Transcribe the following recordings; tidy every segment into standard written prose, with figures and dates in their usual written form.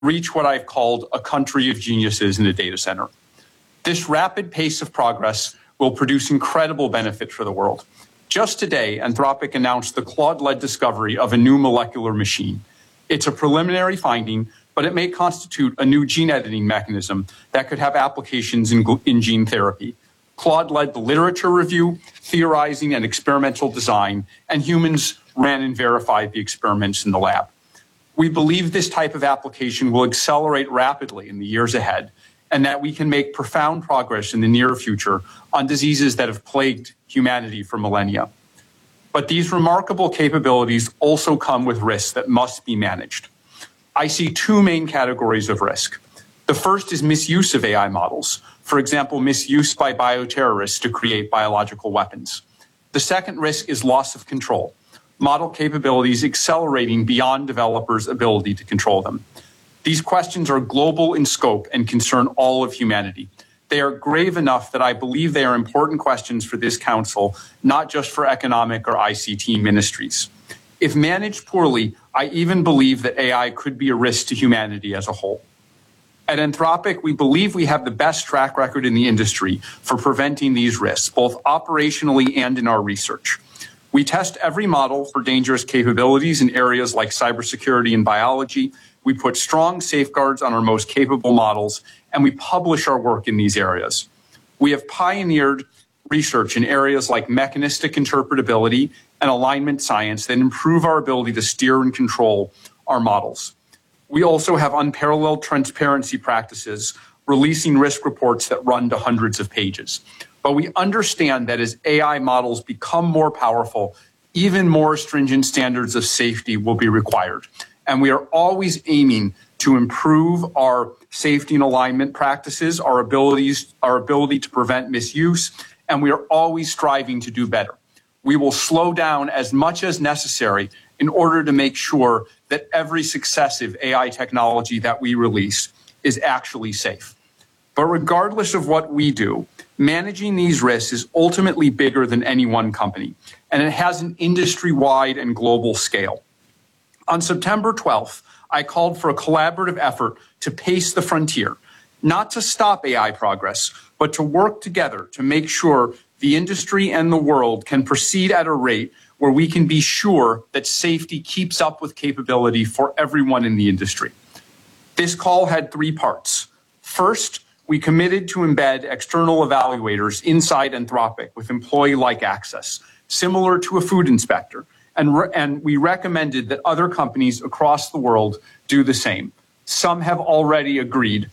reach what I've called a country of geniuses in a data center. This rapid pace of progress will produce incredible benefit for the world. Just today, Anthropic announced the Claude-led discovery of a new molecular machine. It's a preliminary finding, but it may constitute a new gene editing mechanism that could have applications in gene therapy. Claude led the literature review, theorizing, and experimental design, and humans ran and verified the experiments in the lab. We believe this type of application will accelerate rapidly in the years ahead, and that we can make profound progress in the near future on diseases that have plagued humanity for millennia. But these remarkable capabilities also come with risks that must be managed. I see two main categories of risk. The first is misuse of AI models, for example, misuse by bioterrorists to create biological weapons. The second risk is loss of control, model capabilities accelerating beyond developers' ability to control them. These questions are global in scope and concern all of humanity. They are grave enough that I believe they are important questions for this council, not just for economic or ICT ministries. If managed poorly, I even believe that AI could be a risk to humanity as a whole. At Anthropic, we believe we have the best track record in the industry for preventing these risks, both operationally and in our research. We test every model for dangerous capabilities in areas like cybersecurity and biology. We put strong safeguards on our most capable models, and we publish our work in these areas. We have pioneered research in areas like mechanistic interpretability and alignment science that improve our ability to steer and control our models. We also have unparalleled transparency practices, releasing risk reports that run to hundreds of pages. But we understand that as AI models become more powerful, even more stringent standards of safety will be required. And we are always aiming to improve our safety and alignment practices, our ability to prevent misuse, and we are always striving to do better. We will slow down as much as necessary in order to make sure that every successive AI technology that we release is actually safe. But regardless of what we do, managing these risks is ultimately bigger than any one company, and it has an industry-wide and global scale. On September 12th, I called for a collaborative effort to pace the frontier, not to stop AI progress, but to work together to make sure the industry and the world can proceed at a rate where we can be sure that safety keeps up with capability for everyone in the industry. This call had three parts. First, we committed to embed external evaluators inside Anthropic with employee-like access, similar to a food inspector, and we recommended that other companies across the world do the same. Some have already agreed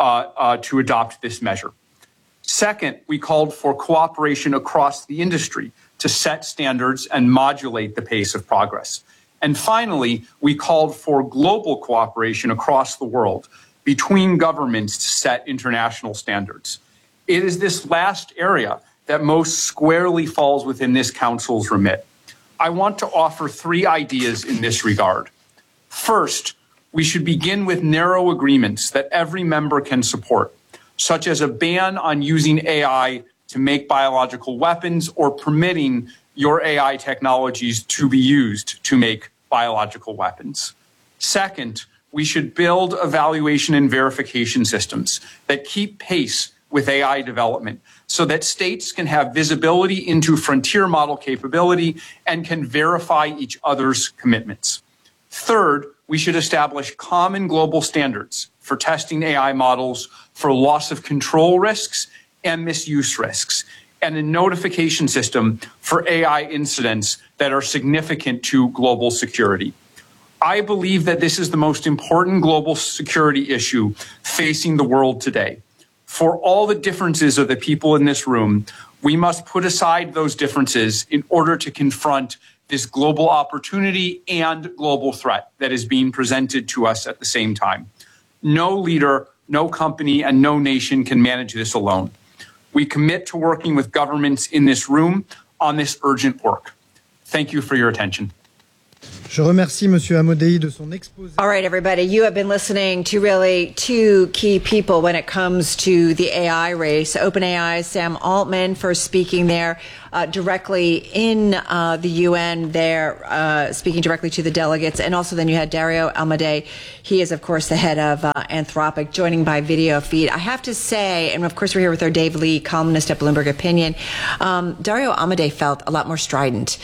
to adopt this measure. Second, we called for cooperation across the industry to set standards and modulate the pace of progress. And finally, we called for global cooperation across the world between governments to set international standards. It is this last area that most squarely falls within this council's remit. I want to offer three ideas in this regard. First, we should begin with narrow agreements that every member can support, such as a ban on using AI to make biological weapons or permitting your AI technologies to be used to make biological weapons. Second, we should build evaluation and verification systems that keep pace with AI development so that states can have visibility into frontier model capability and can verify each other's commitments. Third, we should establish common global standards for testing AI models for loss of control risks and misuse risks, and a notification system for AI incidents that are significant to global security. I believe that this is the most important global security issue facing the world today. For all the differences of the people in this room, we must put aside those differences in order to confront this global opportunity and global threat that is being presented to us at the same time. No leader, no company, and no nation can manage this alone. We commit to working with governments in this room on this urgent work. Thank you for your attention. Je remercie Monsieur Amodei de son exposé. All right, everybody, you have been listening to really two key people when it comes to the AI race. OpenAI's Sam Altman first speaking there directly in the UN there, speaking directly to the delegates. And also then you had Dario Amodei. He is, of course, the head of Anthropic, joining by video feed. I have to say, and of course we're here with our Dave Lee, columnist at Bloomberg Opinion, Dario Amodei felt a lot more strident.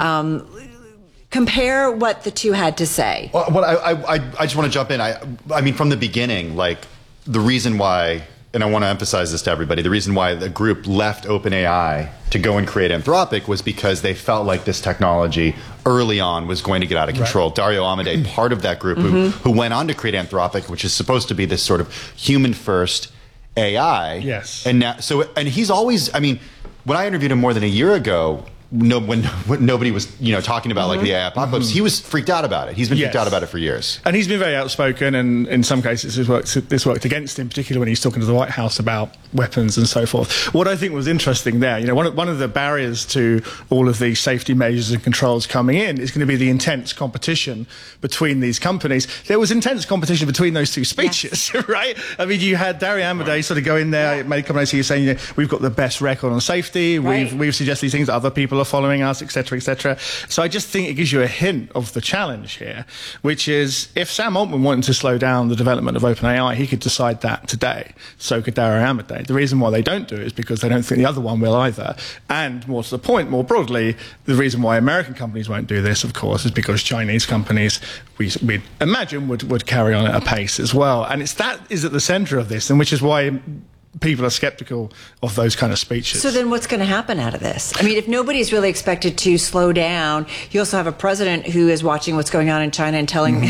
Compare what the two had to say. Well, I just want to jump in. I mean, from the beginning, like the reason why, and I want to emphasize this to everybody, the reason why the group left OpenAI to go and create Anthropic was because they felt like this technology early on was going to get out of control. Right. Dario Amodei, part of that group who went on to create Anthropic, which is supposed to be this sort of human first AI. Yes. And now, and he's always, I mean, when I interviewed him more than a year ago, when nobody was, talking about like the AI apocalypse, he was freaked out about it. He's been freaked out about it for years. And he's been very outspoken, and in some cases this worked against him, particularly when he's talking to the White House about weapons and so forth. What I think was interesting there, one of the barriers to all of these safety measures and controls coming in is going to be the intense competition between these companies. There was intense competition between those two speeches, right? I mean, you had Dario Amodei sort of go in there, made a comment saying, we've got the best record on safety, we've suggested these things that other people are following us, etc., etc. So I just think it gives you a hint of the challenge here, which is if Sam Altman wanted to slow down the development of OpenAI, he could decide that today. So could Dario Amodei. The reason why they don't do it is because they don't think the other one will either. And more to the point, more broadly, the reason why American companies won't do this, of course, is because Chinese companies, we'd imagine, would carry on at a pace as well. And that is at the center of this, and which is why people are skeptical of those kind of speeches. So then what's going to happen out of this? I mean, if nobody's really expected to slow down, you also have a president who is watching what's going on in China and telling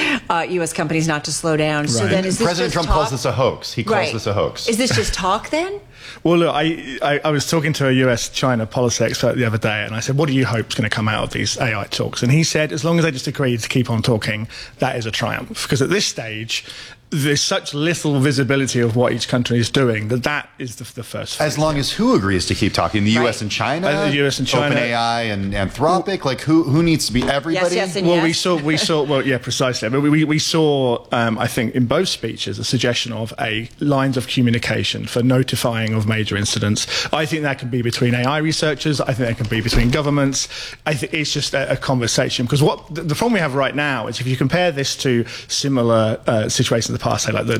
U.S. companies not to slow down. Right. So then is this President Trump calls this a hoax. He calls this a hoax. Is this just talk then? Well, look, I was talking to a US-China policy expert the other day, and I said, what do you hope is going to come out of these AI talks? And he said, as long as they just agree to keep on talking, that is a triumph. Because at this stage, there's such little visibility of what each country is doing that is the first phase. As long as who agrees to keep talking? The US and China? The US and China. OpenAI and Anthropic? Like, who needs to be everybody? Yes, and well, we saw, well, yeah, precisely. I mean, we saw, I think, in both speeches, a suggestion of lines of communication for notifying of major incidents. I think that can be between AI researchers. I think that can be between governments. I think it's just a conversation. Because the problem we have right now is if you compare this to similar situations in the past, say like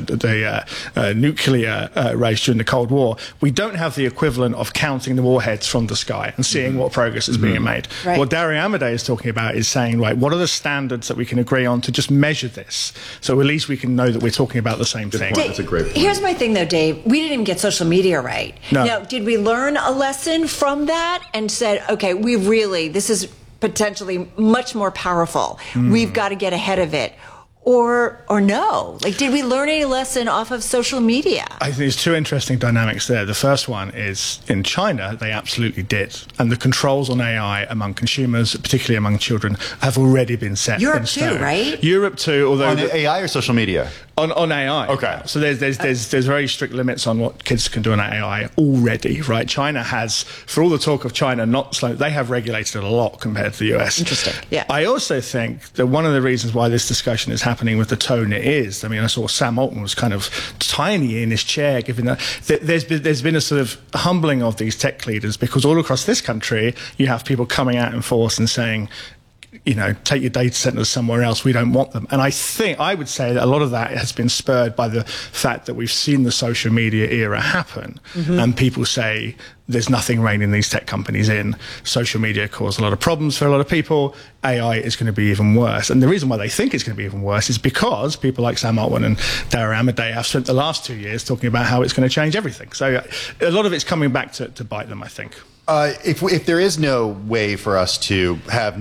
the nuclear race during the Cold War, we don't have the equivalent of counting the warheads from the sky and seeing what progress is being made. Right. What Dario Amodei is talking about is saying, right, what are the standards that we can agree on to just measure this? So at least we can know that we're talking about the same thing. That's a great point. Here's my thing, though, Dave. We didn't even get social media right. No. Now, did we learn a lesson from that and said, okay, this is potentially much more powerful. We've got to get ahead of it. Or no? Like, did we learn any lesson off of social media? I think there's two interesting dynamics there. The first one is in China, they absolutely did. And the controls on AI among consumers, particularly among children, have already been set Europe in stone. too, right? Europe too, although... On AI or social media? On AI. Okay. So there's very strict limits on what kids can do on AI already, right? China has, for all the talk of China not slow, they have regulated it a lot compared to the US. Interesting. Yeah. I also think that one of the reasons why this discussion is happening with the tone it is, I mean, I saw Sam Altman was kind of tiny in his chair, given that there's been a sort of humbling of these tech leaders, because all across this country, you have people coming out in force and saying, take your data centers somewhere else. We don't want them. And I would say that a lot of that has been spurred by the fact that we've seen the social media era happen. And people say there's nothing reining these tech companies in. Social media caused a lot of problems for a lot of people. AI is going to be even worse. And the reason why they think it's going to be even worse is because people like Sam Altman and Dario Amodei have spent the last 2 years talking about how it's going to change everything. So a lot of it's coming back to bite them, I think. If there is no way for us to have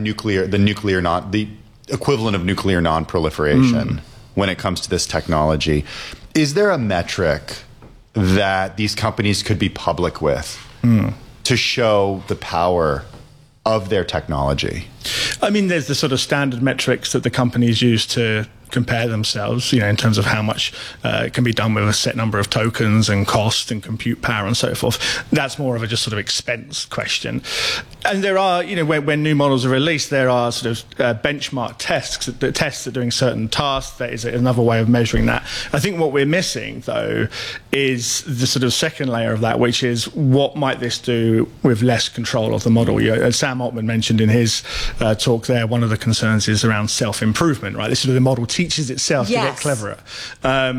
the equivalent of nuclear non-proliferation when it comes to this technology, is there a metric that these companies could be public with to show the power of their technology? I mean, there's the sort of standard metrics that the companies use to compare themselves, in terms of how much can be done with a set number of tokens and cost and compute power and so forth. That's more of a just sort of expense question. And there are, when new models are released, there are sort of benchmark tests at doing certain tasks. That is another way of measuring that. I think what we're missing, though, is the sort of second layer of that, which is what might this do with less control of the model. As Sam Altman mentioned in his talk there, one of the concerns is around self-improvement, right? This is the model teaches itself to get cleverer.